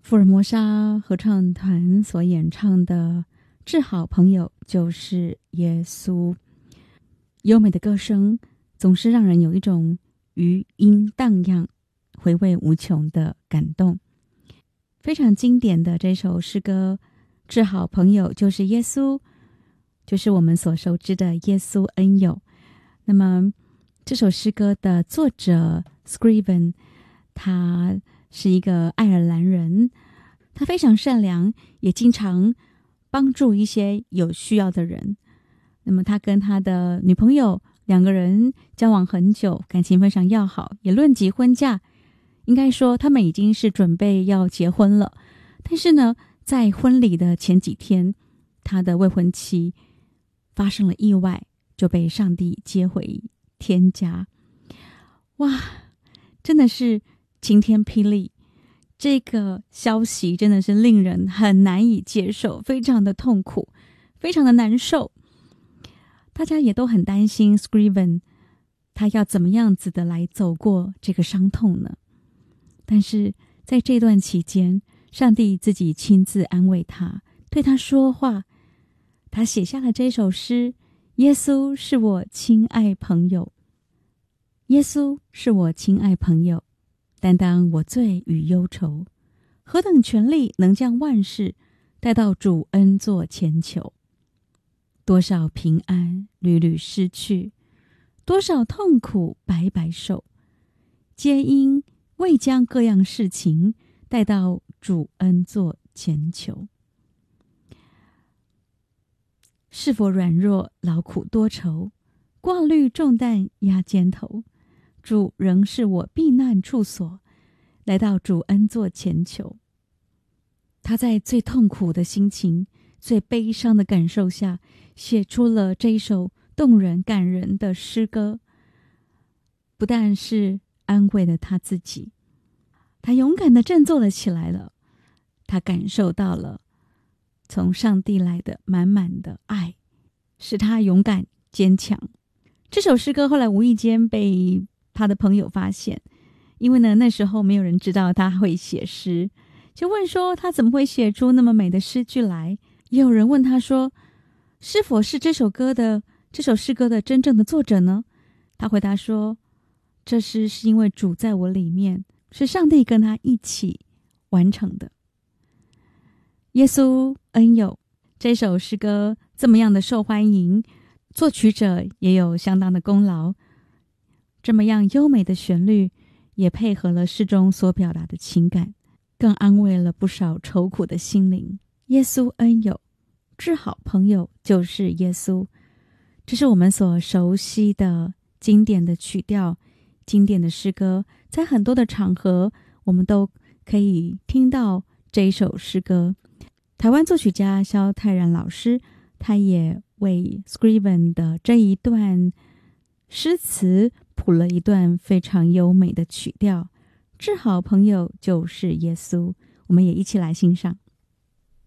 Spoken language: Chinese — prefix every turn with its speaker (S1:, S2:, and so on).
S1: 福尔摩沙合唱团所演唱的《治好朋友就是耶稣》，优美的歌声总是让人有一种余音荡漾、回味无穷的感动。非常经典的这首诗歌《治好朋友就是耶稣》，就是我们所熟知的耶稣恩友。那么这首诗歌的作者 Scriven， 他是一个爱尔兰人，他非常善良，也经常帮助一些有需要的人。那么他跟他的女朋友两个人交往很久，感情非常要好，也论及婚嫁，应该说他们已经是准备要结婚了。但是呢，在婚礼的前几天，他的未婚妻发生了意外，就被上帝接回天家。哇，真的是晴天霹雳，这个消息真的是令人很难以接受，非常的痛苦，非常的难受。大家也都很担心 Scriven 他要怎么样子的来走过这个伤痛呢？但是在这段期间，上帝自己亲自安慰他，对他说话。他写下了这首诗：耶稣是我亲爱朋友，耶稣是我亲爱朋友，担当我罪与忧愁，何等权力能将万事带到主恩座前求。多少平安屡屡失去，多少痛苦白白受，皆因未将各样事情带到主恩座前求。是否软弱劳苦多愁，挂虑重担压肩头，主仍是我避难处所，来到主恩座前求。他在最痛苦的心情、最悲伤的感受下，写出了这一首动人感人的诗歌，不但是安慰了他自己，他勇敢地振作了起来了。他感受到了从上帝来的满满的爱，使他勇敢坚强。这首诗歌后来无意间被他的朋友发现，因为呢那时候没有人知道他会写诗，就问说他怎么会写出那么美的诗句来。也有人问他说，是否是这首诗歌的真正的作者呢？他回答说，这诗是因为主在我里面，是上帝跟他一起完成的。耶稣恩友这首诗歌这么样的受欢迎，作曲者也有相当的功劳。这么样优美的旋律，也配合了诗中所表达的情感，更安慰了不少愁苦的心灵。耶稣恩友，治好朋友就是耶稣，这是我们所熟悉的经典的曲调，经典的诗歌，在很多的场合我们都可以听到这一首诗歌。台湾作曲家萧泰然老师，他也为 Scriven 的这一段诗词谱了一段非常优美的曲调，治好朋友就是耶稣。我们也一起来欣赏。